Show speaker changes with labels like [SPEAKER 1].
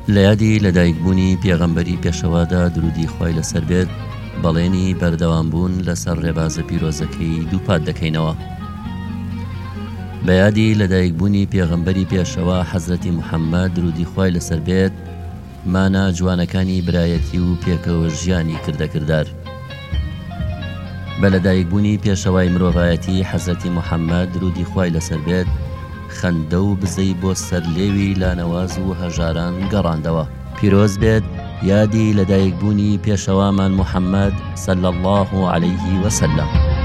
[SPEAKER 1] لە یادی لەدایکبوونی پێغەمبەری پێشەوادا درودی خۆی لەسەر بێت بەڵێنی بەردەوامبوون لەسەر ڕێبازە پیرۆزەکەی دووپات دەکەینەوە. بە یادی لەدایکبوونی پێغەمبەری پێشەوا حەزرەتی موحەممەد درودی خۆی لەسەر بێت مانە جوانەکانی برایەتی و پێکەوە ژیانی کردەکردار. بە لەدایکبوونی پێشەوای مرۆڤایەتی حەزرەتی موحەممەد درودی خۆی لەسەر بێت خەندە و بزەی بۆ سەر لێوی لانەواز و هەژاران گەڕاندەوە. پیرۆز بێت یادی لەدایکبوونی پێشەوامان موحەممەد صلی الله عليه وسلم.